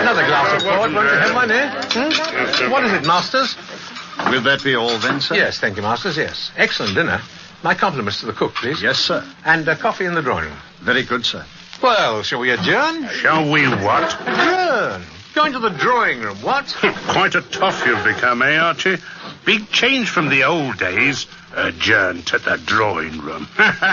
Another glass of port. Won't you have one, eh? Yes, sir. What is it, Masters? Will that be all then, sir? Yes, thank you, Masters, yes. Excellent dinner. My compliments to the cook, please. Yes, sir. And coffee in the drawing room. Very good, sir. Well, shall we adjourn? Shall we what? Adjourn. Going to the drawing room, what? Quite a tough you've become, eh, Archie? Big change from the old days. Adjourn to the drawing room.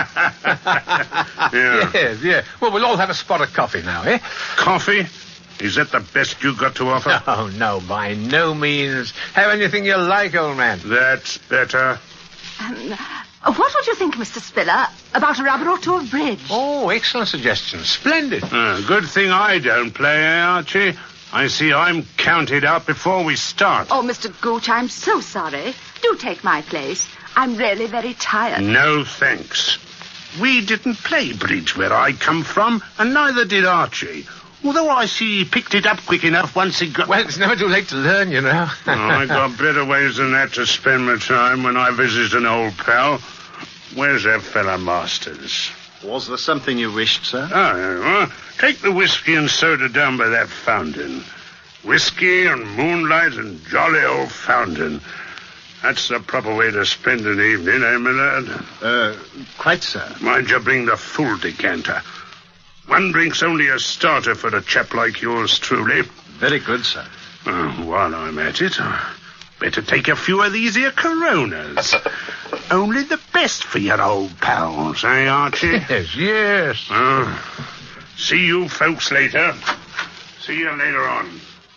Yeah. Yes, yeah. Well, we'll all have a spot of coffee now, eh? Coffee? Is that the best you got to offer? Oh, no, by no means. Have anything you like, old man. That's better. What would you think, Mr. Spiller, about a rubber or two of bridge? Oh, excellent suggestion. Splendid. Good thing I don't play, eh, Archie? I see I'm counted out before we start. Oh, Mr. Gooch, I'm so sorry. Do take my place. I'm really very tired. No, thanks. We didn't play bridge where I come from, and neither did Archie. Although I see he picked it up quick enough once he got... Well, it's never too late to learn, you know. I got better ways than that to spend my time when I visit an old pal. Where's that fella Masters? Was there something you wished, sir? Take the whiskey and soda down by that fountain. Whiskey and moonlight and jolly old fountain. That's the proper way to spend an evening, eh, Millard? Quite, sir. Mind you bring the full decanter. One drink's only a starter for a chap like yours truly. Very good, sir. While I'm at it, better take a few of these here Coronas. Only the best for your old pals, eh, Archie? Yes. See you folks later. See you later on.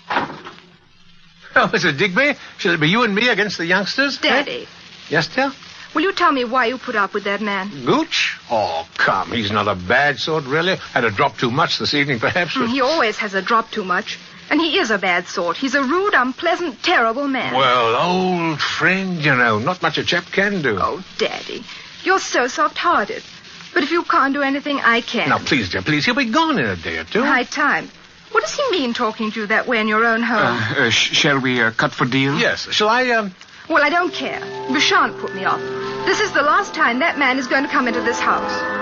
Oh, Mr. Digby, shall it be you and me against the youngsters? Daddy, Yes, dear? will you tell me why you put up with that man? Gooch? Oh, come, he's not a bad sort, really. Had a drop too much this evening, perhaps. But... He always has a drop too much. And he is a bad sort. He's a rude, unpleasant, terrible man. Well, old friend, you know, not much a chap can do. Oh, Daddy, you're so soft-hearted. But if you can't do anything, I can. Now, please, dear, please, he'll be gone in a day or two. High time. What does he mean talking to you that way in your own home? Shall we cut for deal? Yes. Shall I, Well, I don't care. You shan't put me off. This is the last time that man is going to come into this house.